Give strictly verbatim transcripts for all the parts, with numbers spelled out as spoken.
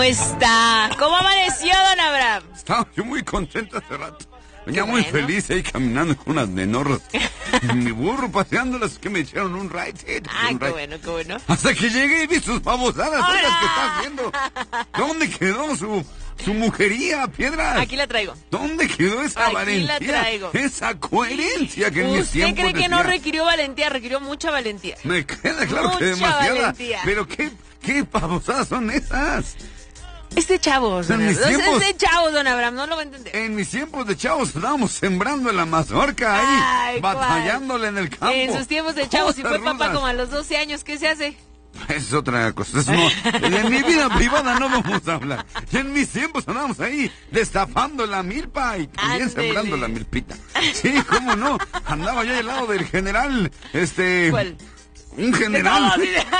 está? ¿Cómo amaneció, don Abraham? Estaba yo muy contento hace rato. Venía muy bueno. feliz ahí caminando con unas menorras. En mi burro paseándolas que me echaron un ride. Sí, ah, un qué ride. bueno, qué bueno. Hasta que llegué y vi sus babosadas, todas las que está haciendo. ¿Dónde quedó su, su mujería, Piedras? Aquí la traigo. ¿Dónde quedó esa Aquí valentía? La traigo. Esa coherencia que en mis ¿Usted tiempos cree que decía? no requirió valentía? Requirió mucha valentía. Me queda claro mucha que demasiada. Valentía. Pero qué, qué babosadas son esas. Es de chavos, don En mis Abraham. tiempos- Es de chavos, don Abraham, no lo va a entender. En mis tiempos de chavos estábamos sembrando la mazorca ahí, Ay, ¿cuál? batallándole en el campo. En sus tiempos de chavos, si Cosas fue papá rudas. como a los doce años, ¿qué se hace? Es otra cosa. Eso no, de mi vida privada no vamos a hablar. Y en mis tiempos andábamos ahí destapando la milpa y también Ándele. sembrando la milpita. Sí, cómo no. Andaba yo al lado del general, este... ¿Cuál? Un De general. todos, dice.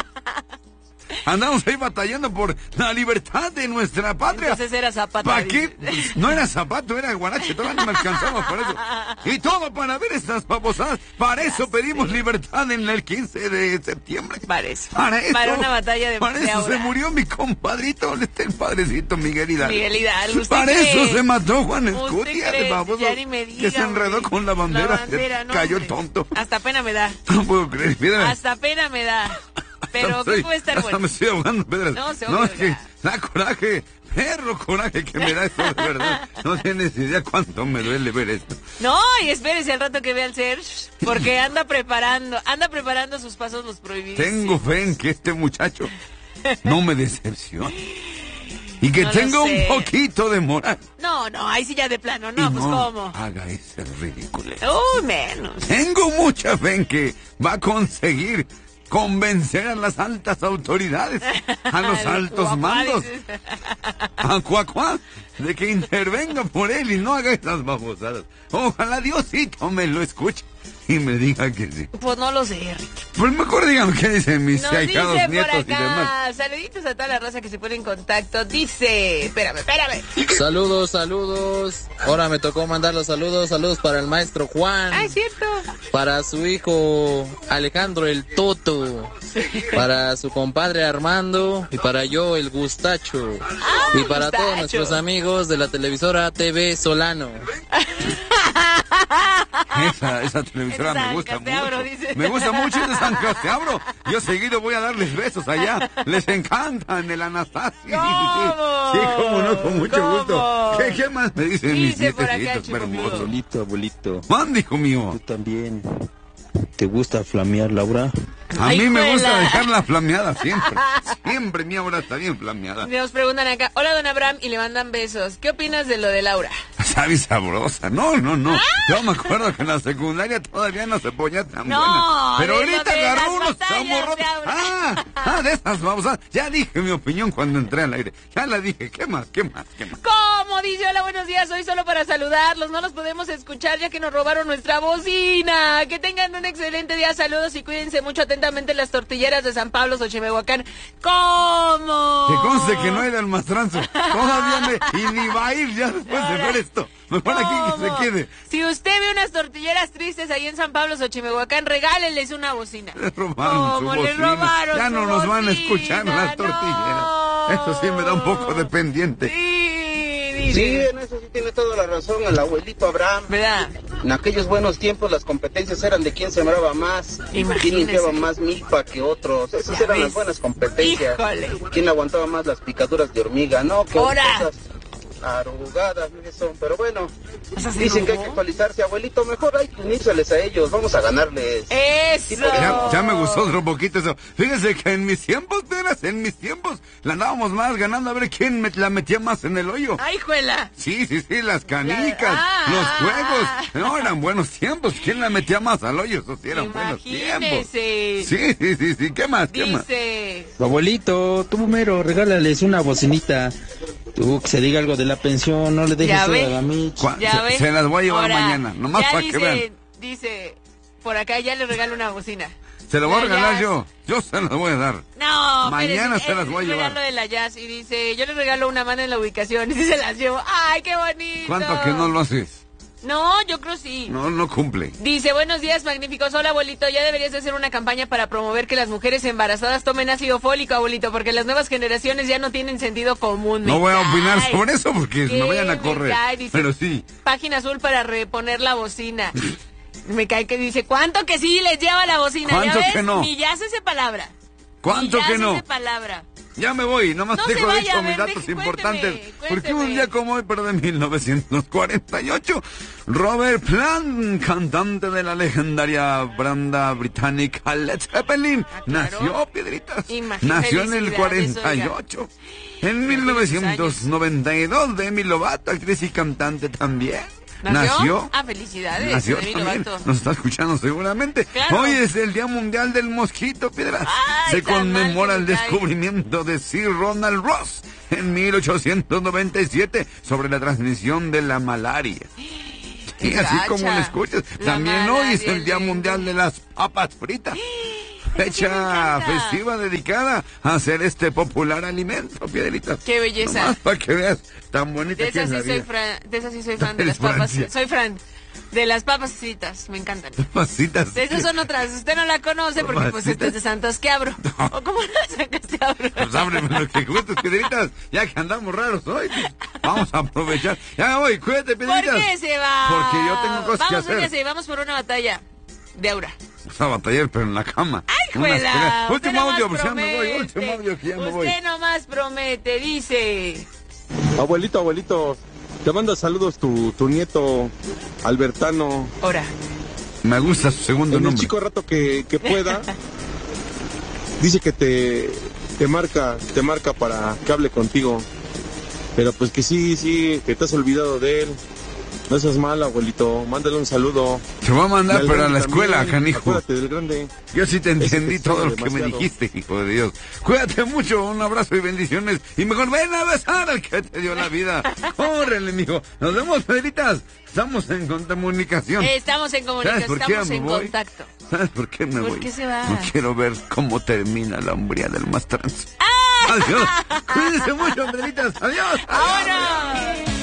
Andamos ahí batallando por la libertad de nuestra patria. Entonces era Zapata. ¿Para dice. qué? Pues, no era zapato, era guarache, todavía no me alcanzaba por eso. Y todo para ver estas babosadas. Para eso pedimos libertad en el quince de septiembre. Para eso. Para eso. Para una batalla de Para de eso ahora. se murió mi compadrito, este el padrecito Miguel Hidalgo. Miguel Hidalgo, ¿usted Para cree? eso se mató Juan ¿Usted Escutia, cree? de baboso, Ya ni me diga, que se enredó hombre. con la bandera, La bandera, se no, cayó hombre. tonto. Hasta pena me da. No puedo creer, mira. Hasta pena me da. Pero, ¿qué Estoy- puede estar hasta bueno? me estoy ahogando, Pedro. No, se No, ahoga, es que ya. da coraje, perro coraje que me da esto, de verdad. No tienes idea cuánto me duele ver esto. No, y espérese al rato que vea el Serge, porque anda preparando, anda preparando sus pasos los prohibidos. Tengo fe en que este muchacho no me decepcione. Y que No lo tenga un sé. poquito de moral. No, no, ahí sí ya de plano, no, y pues no cómo. haga ese ridículo. Uy, menos. Tengo mucha fe en que va a conseguir convencer a las altas autoridades, a los El altos cuacuá, mandos, dices. a Cuacuá, de que intervenga por él y no haga esas babosadas. Ojalá Diosito me lo escuche y me diga que sí. Pues no lo sé, Ricky. Pues mejor digan qué dicen mis Nos ahijados, dice por nietos y demás. acá, saluditos a toda la raza que se pone en contacto. Dice, espérame, espérame. Saludos, saludos. Ahora me tocó mandar los saludos. Saludos para el maestro Juan. Ah, es cierto. Para su hijo Alejandro el Toto. Para su compadre Armando. Y para yo el Gustacho. Y para Gustacho. todos nuestros amigos de la televisora T V Solano. Esa, esa televisora Es de me San gusta Casteabro, mucho. dice. Me gusta mucho, es de San Casteabro. Yo seguido voy a darles besos allá. Les encantan el Anastasia. ¿Cómo? Sí, cómo no, con mucho ¿Cómo? gusto. ¿Qué, qué más me dicen mis Dice por acá, nietecitos Chico hermosos? Abuelito, abuelito, Mande, hijo mío. ¿tú también te gusta flamear, Laura? A Ay, mí me juela. gusta dejarla flameada siempre. Siempre mi aura está bien flameada. Nos preguntan acá, hola don Abraham, y le mandan besos. ¿Qué opinas de lo de Laura? Sabe sabrosa. No, no, no. Yo me acuerdo que en la secundaria todavía no se ponía tan No, buena. Pero de lo ahorita de agarró las unos batallas zamorros. de Aura. Ah, ah, de esas babosas. Ya dije mi opinión cuando entré al aire. Ya la dije. ¿Qué más? ¿Qué más? ¿Qué más? ¿Cómo? Dice, hola, buenos días, hoy solo para saludarlos, no los podemos escuchar ya que nos robaron nuestra bocina. Que tengan un excelente día, saludos y cuídense mucho atentamente las tortilleras de San Pablo, Xochimehuacán. ¿Cómo? Que conste que no era el mastranzo. Todavía me... Y ni va a ir ya después de ver esto. Mejor aquí que se ¿Cómo? quede. Si usted ve unas tortilleras tristes ahí en San Pablo, Xochimehuacán, regálenles una bocina. Le robaron su ¿Cómo le bocina. robaron Ya su no nos van a bocina? escuchar las tortilleras. No. Esto sí me da un poco de pendiente. Sí, Sí, dice. en eso sí tiene toda la razón el abuelito Abraham. ¿Verdad? En aquellos buenos tiempos las competencias eran de quién sembraba más, Imagínese. quién limpiaba más milpa que otros. Esas Ya eran ves. las buenas competencias. Híjole. Quién aguantaba más las picaduras de hormiga, ¿no? Que Ahora. esas arrugadas, eso. Pero bueno, ¿Esas dicen que hay arrugó? que actualizarse, abuelito. Mejor hay que unírseles a ellos. Vamos a ganarles. Eso. Ya, ya me gustó otro poquito eso. Fíjese que en mis tiempos, Peras, en mis tiempos, la andábamos más ganando a ver quién me- la metía más en el hoyo. Ay, juela. Sí, sí, sí, las canicas, La- los ah. juegos. No, eran buenos tiempos. ¿Quién la metía más al hoyo? Esos sí eran buenos tiempos. Imagínese. Sí, sí, sí, sí. ¿Qué más? ¿Qué más? Dice. Abuelito, tú mero, regálales una bocinita. Tú, que se diga algo de la pensión, no le dejes Ya toda ve. la micha. Cua- Ya se, ve. se las voy a llevar Ahora, mañana, nomás ya para dice, que vean. Dice, por acá ya le regalo una bocina. Se las voy a La regalar Jazz. yo. Yo se las voy a dar. No, Mañana espérese, se las es voy a un llevar. regalo de la Jazz. Y dice, yo le regalo una mano en la ubicación. Y se las llevo. ¡Ay, qué bonito! ¿Cuánto que no lo haces? No, yo creo sí. No, no cumple. Dice, buenos días, magníficos. Hola, abuelito, ya deberías de hacer una campaña para promover que las mujeres embarazadas tomen ácido fólico, abuelito, porque las nuevas generaciones ya no tienen sentido común. No Me voy a cae. opinar sobre eso porque ¿Qué? me vayan a Me correr. cae, dice, Pero sí. Página azul para reponer la bocina. Me cae que dice, ¿cuánto que sí les lleva la bocina? ¿Cuánto ¿Ya ves? que no? Ni ya se hace palabra. ¿Cuánto Ni ya que se no? hace palabra. Ya me voy, nomás No se dejo vaya, dicho a ver, mis datos deje- importantes. cuénteme, Porque un cuénteme. día como hoy, pero de mil novecientos cuarenta y ocho, Robert Plant, cantante de la legendaria banda británica Led Zeppelin, Ah, claro. nació, Piedritas. Imagínate, Nació en el felicidades, cuarenta y ocho. En Ya mil tiene novecientos noventa y dos, Demi Lovato, actriz y cantante también. ¿Nació? Nació. Ah, felicidades. Nació Demi también. Lovato. Nos está escuchando seguramente. Claro. Hoy es el Día Mundial del Mosquito, Piedras. Ay, Se tan mal conmemora que el me cae. descubrimiento de Sir Ronald Ross en mil ochocientos noventa y siete sobre la transmisión de la malaria. Y así Gacha. como lo escuchas, La también hoy es malaria, el Día el Mundial de las Papas Fritas. sí me Fecha encanta. festiva dedicada a hacer este popular alimento, Piedritas. Qué belleza. Nomás para que veas tan bonita De que esas es la sí soy vida. fan, de esas sí soy fan de Eres las papas. Francia. Soy fan de las papas fritas, me encantan. Pasitas. Esas son otras, usted no la conoce porque pues Papacitas. este es de Santos que abro. ¿O cómo la sacaste abro? Pues ábreme lo que cuentes, Piedritas. Ya que andamos raros hoy, pues, vamos a aprovechar. Ya me voy, cuídate, ¿Por Piedritas. qué se va? Porque yo tengo cosas vamos, que hacer. véngase, vamos por una batalla de aura. Vamos a batallar, pero en la cama. ¡Ay, Unas juela! peleas. Usted Último nomás audio, pues ya me voy. promete. Último audio, que ya me voy. Usted nomás promete, dice. Abuelito, abuelito, te manda saludos tu, tu nieto Albertano. Ahora. Me gusta su segundo En el nombre. chico rato que, que pueda, dice que te, te marca, te marca para que hable contigo. Pero pues que sí, sí, que te has olvidado de él. No seas mal, abuelito, mándale un saludo. Te voy a mandar, Y al pero a la grande escuela, también, canijo. Acuérdate del grande. Yo sí te Ese entendí te todo extraña lo que me demasiado. dijiste, hijo de Dios. Cuídate mucho, un abrazo y bendiciones. Y mejor ven a besar al que te dio la vida. Córrele, mijo. Nos vemos, Pedritas. Estamos en comunicación. Estamos en ¿Sabes comunicación, por qué estamos me en voy? contacto. ¿Sabes por qué me ¿Por voy? qué se va? No quiero ver cómo termina la hombría del más trans. ¡Ah! Adiós. Cuídense mucho, Pedritas. Adiós. ¡Ahora!